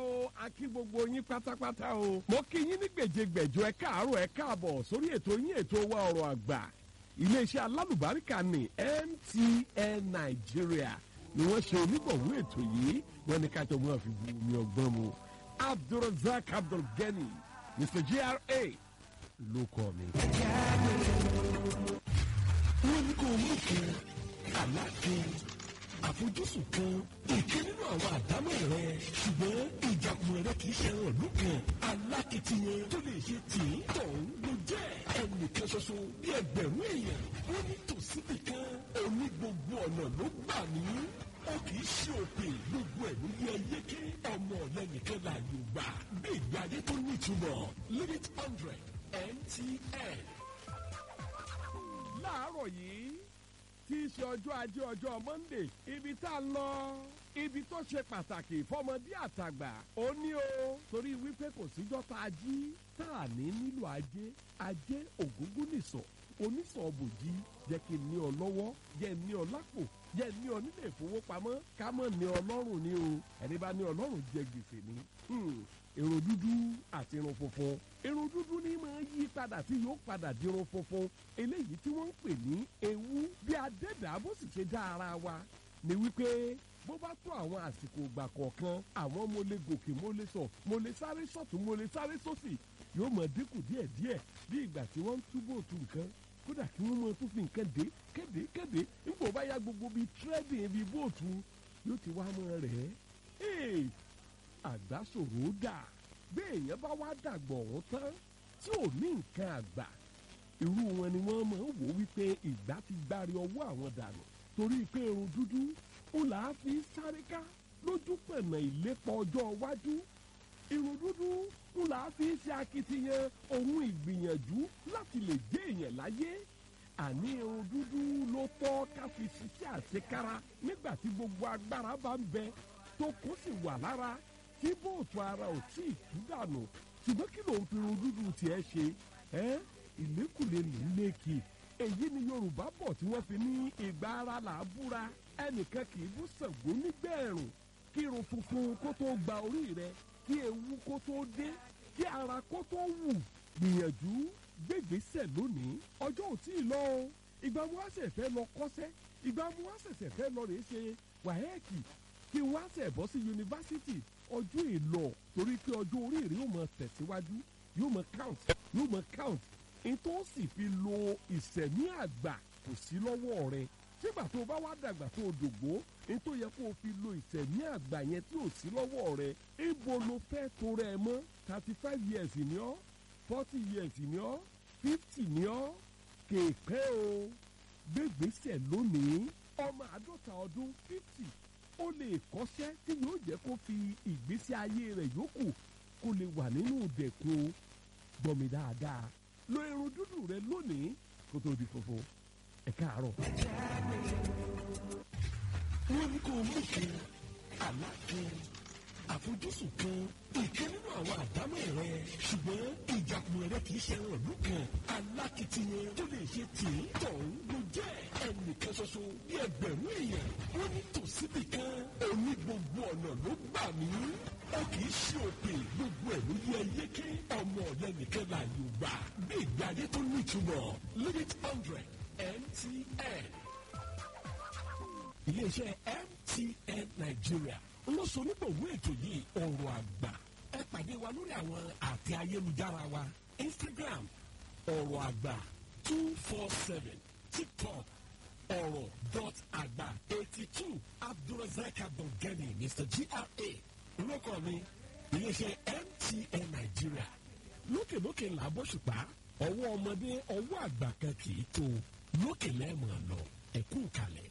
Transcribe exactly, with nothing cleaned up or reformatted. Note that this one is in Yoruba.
o a kí gbogbo yín pátápátá o mo kí yín ní gbèjègbèjọ ẹ káàárọ̀ ẹ káàbọ̀ sórí ètò yín ètò wa ọ̀rọ̀ àgbà iléeṣẹ́ alálùbáríkà ní M T N Nigeria ni wọ́n ṣe onígbọ̀wọ́ ètò yìí wọ́n ní kájọ wọn fi bu omi ọgbọ́n mu Abdulrasaq Abdulgani Mister G R A ló kọ́ mi. wọ́n ní kó o mú kan aláàfin àfojúsùn kan ìkan nínú àwọn àdámọ̀ rẹ ṣùgbọ́n ìjàkùn rẹ kì í ṣe ẹran ìlú kan alákìtìyàn tó lè ṣe tì í tọ̀hún ló jẹ́ ẹnìkan ṣoṣo bí ẹgbẹ̀rún èèyàn wọ́n ní tòsíbì kan oní gbogbo ọ̀nà ló gbà ní ó kì í ṣe òpè gbogbo ẹ̀ ló yẹ yéké ọmọ ọ̀lẹ́nìkan là yóò gbà bí ìgbé ayé tó nítumọ̀ limit hundred M T N. láàárọ̀ yìí tí í ṣe ọjọ́ ajé ọjọ́ Monday ibi tá a lọ ibi tó ṣe pàtàkì fọmọdé àtàgbà ó ní o torí wípé kò síjọ́ tá a jí tá a ní nílò ajé ajé ògúngún nìsọ̀ onísọ̀ bòjì jẹ́ kí n ní ọ lọ́wọ́ jẹ́ ní ọ lápò jẹ́ ní ọ nílé ìfowópamọ́ ká mọ̀ ní ọlọ́run ní o ẹni bá ní ọlọ́run jẹ gbèsè ni irun dúdú àti irun funfun irun dúdú ní máa yí padà tí yóò padà di irun funfun eléyìí tí wọ́n ń pè ní ewu bí adẹ́dàá bó sì ṣe dá ara wa ni wípé bó bá tó àwọn àsìkò ìgbà kọ̀ọ̀kan àwọn mo lè gòkè mo lè sọ mo lè sáré sọ̀tún mo lè sáré sósì yóò mọ̀ dínkù díẹ̀díẹ̀ bí ìgbà tí wọ́n ń túbọ̀ tu nǹkan kódà kí wọ́n mọ̀ tó fi nǹkan dé kéde kéde nígbà ó bá yá gbogbo bíi tírẹ́dìn bíi bóòtù yóò ti wá mọ́ rẹ̀ ẹ́ àgbàsòrò dà bí èèyàn bá wá dàgbọ̀ ọ̀hún tán tí ò ní nǹkan àgbà irú wọn ni wọ́n máa ń wò wípé ìgbà ti gbárí ọwọ́ àwọn dànù torí pé irun dúdú ó là á fi sáré ká lójú pẹ̀nà ìlépa ọjọ́ iwájú irun dúdú ó là á fi ṣe akitiyan ohun ìgbìyànjú láti lè gbé èèyàn láyé àní irun dúdú ló tọ́ ká fi ṣiṣẹ́ àṣekára nígbà tí gbogbo agbára bá ń bẹ tó kó sì wà lára tí bóòtù ara ò tí ì tú dànù ṣùgbọ́n kí ló ń fi irun dúdú tiẹ̀ ṣe ẹ́ ìlékùlé lèlékì èyí ni Yorùbá bọ̀ tí wọ́n fi ní ìgbà ara là á búra ẹnìkan kì í bú Ṣàngó nígbẹ̀rùn kí irun funfun kó tó gba orí rẹ kí ewu kó tó dé kí ara kó tó wù gbìyànjú gbégbèsè lónìí ọjọ́ ò tí ì lọ o ìgbà mo wá ṣẹ̀ fẹ́ lọ kọ́ṣẹ́ ìgbà mo wá ṣẹ̀ṣẹ̀ fẹ́ lọ rèé ṣe wàhẹ́ẹ̀kì kí n wá ṣẹ̀ bọ́ sí yunifásitì ọjọ́ èlò torí pé ọjọ́ orí rẹ̀ yóò mọ tẹ̀síwájú yóò mọ count yóò mọ count nítorí sì fi lo ìṣẹ̀mí àgbà kò sí lọ́wọ́ rẹ̀ nígbà tó bá wá dàgbà tó dògbó nítorí yẹ kó o fi lo ìṣẹ̀mí àgbà yẹn tí ò sí lọ́wọ́ rẹ̀ ibo ló fẹ́ tó rẹ̀ mọ́ thirty five years ni ọ́ forty years ni ọ́ fifty ni ọ́ kéèké o gbégbèsè lónìí ọmọ àádọ́ta ọdún fifty ó lè kọ́ṣẹ́ tí yóò jẹ́ kó fi ìgbésí ayé rẹ̀ yòókù kó lè wà nínú ìdẹ̀kùn gbọ̀mí dáadáa lo irun dúdú rẹ lónìí kó tó di funfun ẹ káàárọ̀. wọ́n ní kó o mú kan aláàfin àfojúsùn kan ìkan nínú àwọn àdámọ̀ rẹ ṣùgbọ́n ìjàkùn rẹ kì í ṣe ẹran ìlú kan alákìtìyàn tó lè ṣe tì í tọ̀hún ló jẹ́ ẹnìkan ṣoṣo bí ẹgbẹ̀rún èèyàn wọ́n ní tòsíbì kan oní gbogbo ọ̀nà ló gbà mí ó kì í ṣe òpè gbogbo ẹ̀ ló yẹ yéké ọmọ ọ̀lẹ́nìkan là yóò gbà bí ìgbé ayé tó nítumọ̀ limit hundred M T N. iléeṣẹ́ M T N Nigeria ló sọ nípa òwe ètò yìí ọ̀rọ̀ àgbà ẹ pàdé wa lórí àwọn àtẹ ayélujára wa Instagram ọ̀rọ̀ àgbà two four seven TikTok ọ̀rọ̀ dot àgbà eighty two Abdulrasaq Abdulgani Mister G R A lókọ̀ mi iléeṣẹ́ M T N Nigeria lókèlókè ńlá bóṣùpá ọwọ́ ọmọdé ọwọ́ àgbà kan kì í tó lókè lẹ́ẹ̀mọ̀ lọ ẹ̀kú kalẹ̀.